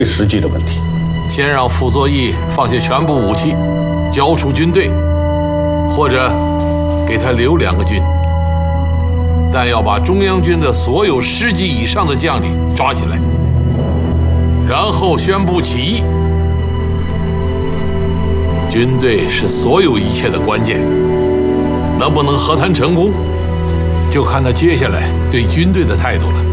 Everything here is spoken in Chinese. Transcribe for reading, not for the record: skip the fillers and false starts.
最实际的问题。 先让傅作义放下全部武器，交出军队，或者给他留2个军，但要把中央军的所有10级以上的将领抓起来，然后宣布起义。军队是所有一切的关键，能不能和谈成功，就看他接下来对军队的态度了。